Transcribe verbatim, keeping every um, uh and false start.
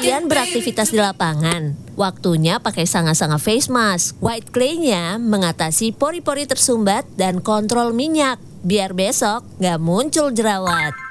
kalian beraktivitas di lapangan, waktunya pakai sanga-sanga face mask. White clay-nya mengatasi pori-pori tersumbat dan kontrol minyak, biar besok nggak muncul jerawat.